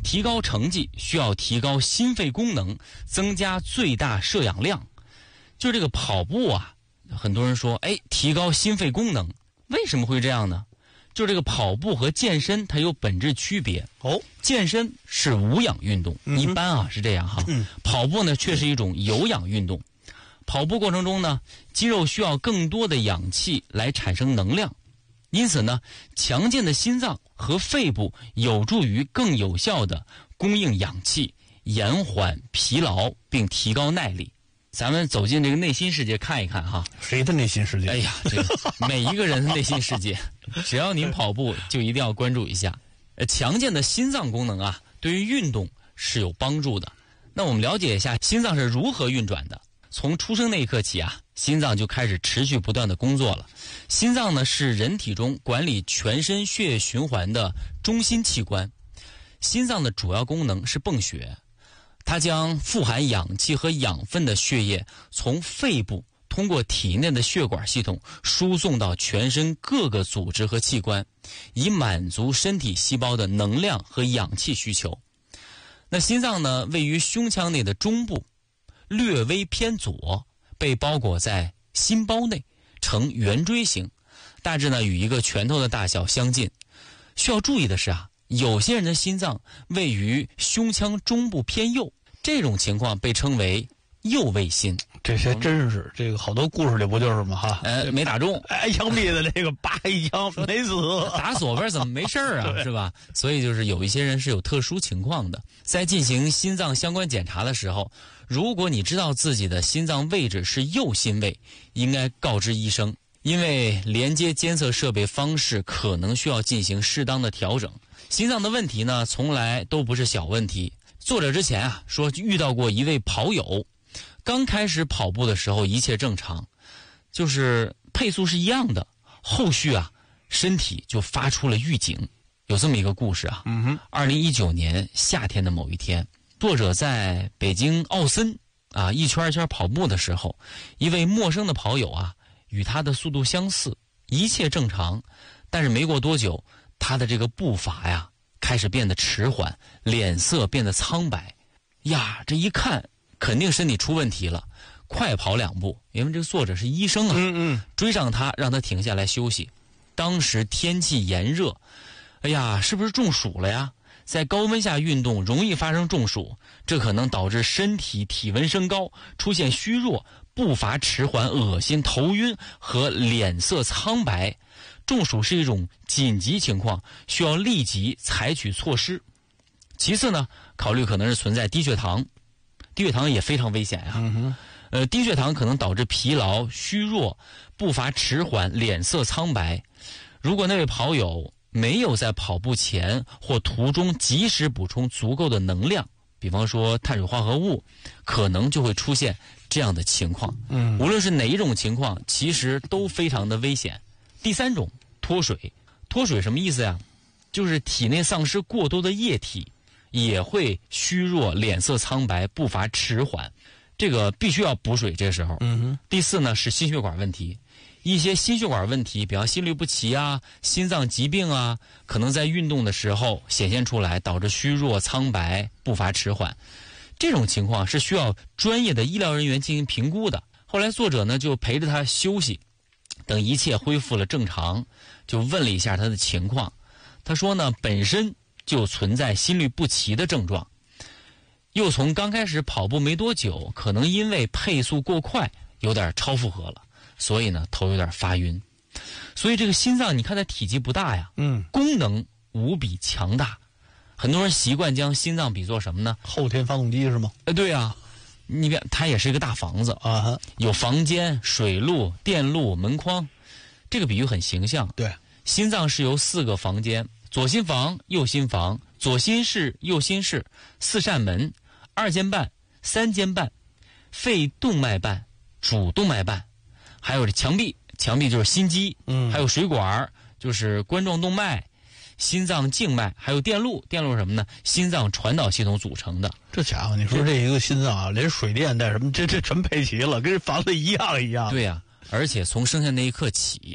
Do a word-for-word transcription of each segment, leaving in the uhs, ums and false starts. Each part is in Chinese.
提高成绩需要提高心肺功能，增加最大摄氧量。就这个跑步啊，很多人说，哎，提高心肺功能，为什么会这样呢？就这个跑步和健身它有本质区别。 哦， 健身是无氧运动， 嗯、 一般啊是这样哈。 嗯、 跑步呢却是一种有氧运动。跑步过程中呢，肌肉需要更多的氧气来产生能量，因此呢，强健的心脏和肺部有助于更有效的供应氧气，延缓疲劳并提高耐力。咱们走进这个内心世界看一看哈， 谁的内心世界？ 哎呀，这个每一个人的内心世界，只要您跑步，就一定要关注一下。呃，强健的心脏功能啊，对于运动是有帮助的。那我们了解一下心脏是如何运转的。从出生那一刻起啊，心脏就开始持续不断的工作了。心脏呢是人体中管理全身血液循环的中心器官。心脏的主要功能是泵血。它将富含氧气和养分的血液从肺部通过体内的血管系统输送到全身各个组织和器官，以满足身体细胞的能量和氧气需求。那心脏呢，位于胸腔内的中部，略微偏左，被包裹在心包内，呈圆锥形，大致呢与一个拳头的大小相近。需要注意的是啊，有些人的心脏位于胸腔中部偏右，这种情况被称为右位心。 这些真是、嗯、这个好多故事里不就是吗？哈， 呃，没打中， 哎，枪毙的这个叭一枪没死， 打左边怎么没事儿啊？是吧？所以就是有一些人是有特殊情况的，在进行心脏相关检查的时候，如果你知道自己的心脏位置是右心位，应该告知医生，因为连接监测设备方式可能需要进行适当的调整。心脏的问题呢，从来都不是小问题。作者之前啊说遇到过一位跑友，刚开始跑步的时候一切正常，就是配速是一样的，后续啊身体就发出了预警。有这么一个故事啊， 嗯哼， 二零一九年夏天的某一天，作者在北京奥森啊一圈一圈跑步的时候，一位陌生的跑友啊与他的速度相似，一切正常，但是没过多久，他的这个步伐呀开始变得迟缓，脸色变得苍白。呀，这一看肯定身体出问题了，快跑两步，因为这个作者是医生啊， 嗯嗯， 追上他让他停下来休息。当时天气炎热，哎呀，是不是中暑了呀？在高温下运动容易发生中暑，这可能导致身体体温升高，出现虚弱、步伐迟缓、恶心、头晕和脸色苍白。中暑是一种紧急情况，需要立即采取措施。其次呢，考虑可能是存在低血糖，低血糖也非常危险呀、啊。 嗯哼， 呃，低血糖可能导致疲劳、虚弱、步伐迟缓、脸色苍白。如果那位跑友没有在跑步前或途中及时补充足够的能量，比方说碳水化合物，可能就会出现这样的情况。 嗯， 无论是哪一种情况，其实都非常的危险。第三种，脱水。脱水什么意思呀？就是体内丧失过多的液体，也会虚弱、脸色苍白、步伐迟缓，这个必须要补水。这时候， 嗯哼。 第四呢是心血管问题，一些心血管问题，比方心律不齐啊、心脏疾病啊，可能在运动的时候显现出来，导致虚弱、苍白、步伐迟缓。这种情况是需要专业的医疗人员进行评估的。后来作者呢就陪着他休息，等一切恢复了正常，就问了一下他的情况。他说呢，本身就存在心律不齐的症状，又从刚开始跑步没多久，可能因为配速过快，有点超负荷了，所以呢头有点发晕。所以这个心脏你看它体积不大呀， 嗯， 功能无比强大。很多人习惯将心脏比作什么呢？ 后天发动机是吗？ 呃，对啊，你别，它也是一个大房子啊， 有房间、水路、电路、门框，这个比喻很形象。 对， 心脏是由四个房间，左心房、右心房、左心室、右心室，四扇门，二间半、三间半，肺动脉瓣、主动脉瓣，还有这墙壁，墙壁就是心肌， 嗯，还有水管，就是冠状动脉、心脏静脉，还有电路，电路是什么呢？心脏传导系统组成的。 这家伙，你说这一个心脏啊，连水电带什么，这这全配齐了，跟房子一样一样。 对呀、啊，而且从生下那一刻起，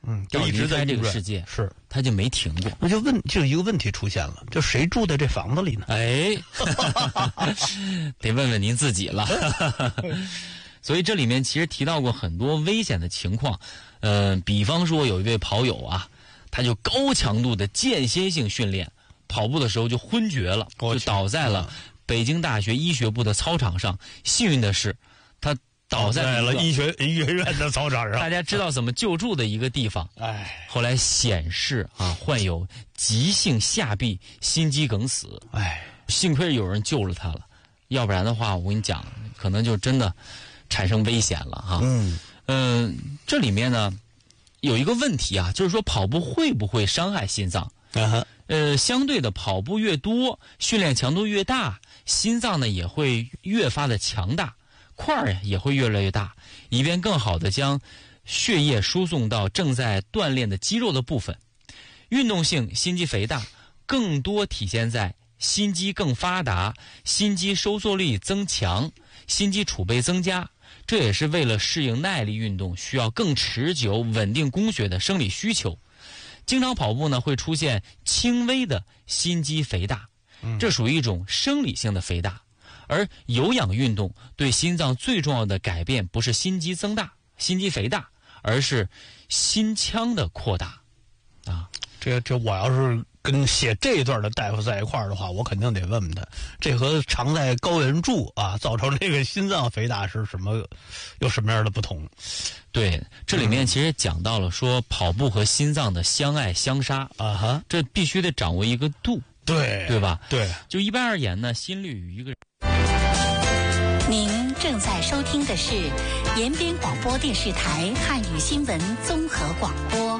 嗯， 要离一直在开这个运转世界， 是他就没停过。 那就问，就一个问题出现了，就谁住在这房子里呢？ 哎，得问问您自己了。所以这里面其实提到过很多危险的情况，呃，比方说有一位跑友啊，他就高强度的间歇性训练，跑步的时候就昏厥了，就倒在了北京大学医学部的操场上。幸运的是，他倒在了医学医学院的操场上， 大家知道怎么救助的一个地方。 哎， 后来显示啊，患有急性下壁心肌梗死。 哎， 幸亏有人救了他了，要不然的话，我跟你讲，可能就真的产生危险了哈。 嗯嗯、呃，这里面呢有一个问题啊，就是说跑步会不会伤害心脏？ 啊哈， 呃，相对的，跑步越多，训练强度越大，心脏呢也会越发的强大，块儿也会越来越大，以便更好的将血液输送到正在锻炼的肌肉的部分。运动性心肌肥大更多体现在心肌更发达，心肌收缩力增强，心肌储备增加，这也是为了适应耐力运动需要更持久稳定供血的生理需求。经常跑步呢，会出现轻微的心肌肥大，这属于一种生理性的肥大。而有氧运动对心脏最重要的改变不是心肌增大、心肌肥大，而是心腔的扩大。啊， 这这我要是跟写这一段的大夫在一块儿的话，我肯定得问问他，这和常在高原住啊造成这个心脏肥大是什么，有什么样的不同？ 对，这里面其实讲到了说跑步和心脏的相爱相杀啊哈， 这必须得掌握一个度， 对对吧？ 对， 就一般而言呢，心率与一个人。 您正在收听的是延边广播电视台汉语新闻综合广播。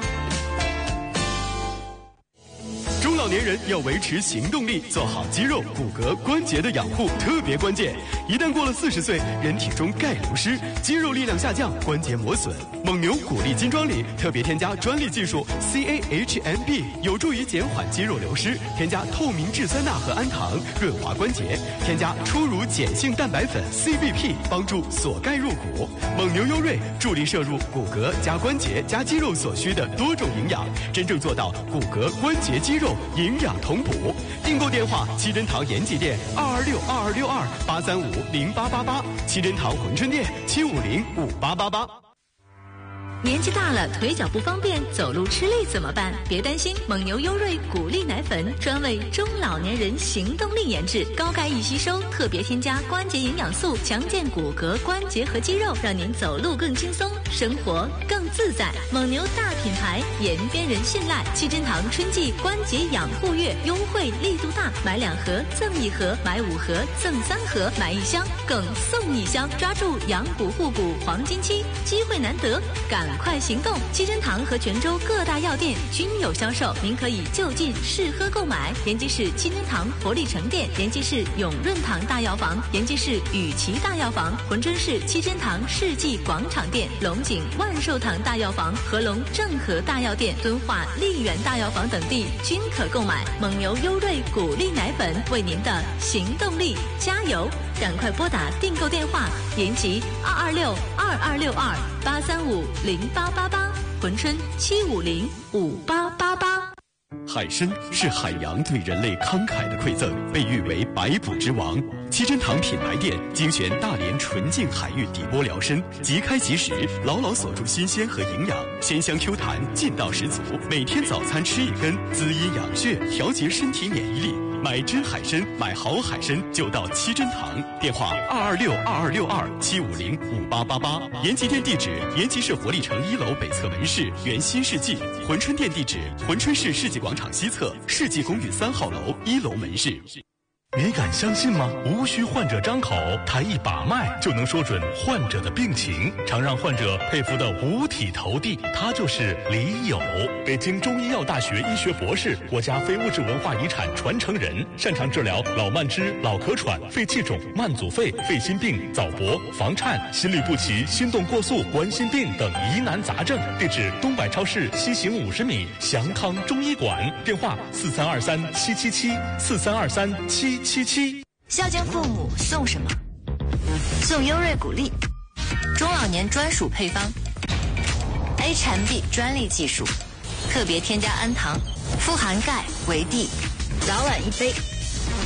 中老年人要维持行动力，做好肌肉、骨骼、关节的养护特别关键。一旦过了四十岁，人体中钙流失，肌肉力量下降，关节磨损。蒙牛骨力金装里特别添加专利技术 C A H M B， 有助于减缓肌肉流失。添加透明质酸钠和氨糖，润滑关节。添加初乳碱性蛋白粉 C B P， 帮助锁钙入骨。蒙牛优瑞助力摄入骨骼加关节加肌肉所需的多种营养，真正做到骨骼、关节、肌肉营养同补。订购电话：七珍堂延吉店二二六二二六二八三五零八八八，七珍堂珲春店七五零五八八八。 年纪大了，腿脚不方便，走路吃力怎么办？别担心，蒙牛优瑞骨力奶粉专为中老年人行动力研制，高钙易吸收，特别添加关节营养素，强健骨骼、关节和肌肉，让您走路更轻松，生活更自在。蒙牛大品牌，延边人信赖。七珍堂春季关节养护月优惠力度大，买两盒赠一盒，买五盒赠三盒，买一箱更送一箱，抓住养骨护骨黄金期，机会难得，赶快行动！七珍堂和泉州各大药店均有销售，您可以就近试喝购买。延吉市七珍堂活力城店、延吉市永润堂大药房、延吉市雨琦大药房、珲春市七珍堂世纪广场店、龙井万寿堂大药房、合龙正和大药店、敦化丽园大药房等地均可购买。蒙牛优瑞骨力奶粉，为您的行动力加油！赶快拨打订购电话：延吉二二六二二六二八三五零八八八，珲春七五零五八八八。 海参是海洋对人类慷慨的馈赠，被誉为百补之王。七珍堂品牌店精选大连纯净海域底波辽参，即开即食，牢牢锁住新鲜和营养，鲜香 Q 弹，劲道十足。每天早餐吃一根，滋阴养血，调节身体免疫力。买真海参，买好海参就到七珍堂，电话二二六二二六二七五零五八八八。延吉店地址：延吉市活力城一楼北侧门市原新世纪。珲春店地址：珲春市世纪广场西侧世纪公寓三号楼一楼门市。 你敢相信吗？无需患者张口，他一把脉就能说准患者的病情，常让患者佩服的五体投地。他就是李友，北京中医药大学医学博士，国家非物质文化遗产传承人，擅长治疗老慢支、老咳喘、肺气肿、慢阻肺、肺心病、早搏、房颤、心律不齐、心动过速、冠心病等疑难杂症。地址：东百超市西行五十米祥康中医馆，电话四三二三七七七四三二三七七七。 孝敬父母送什么？送优瑞骨力，中老年专属配方。 A 产 B 专利技术，特别添加氨糖，富含钙、维 D，早晚一杯。